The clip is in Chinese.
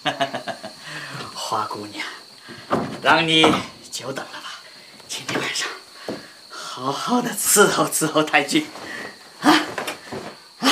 花姑娘，让你久等了吧？今天晚上好好的伺候太君，啊啊！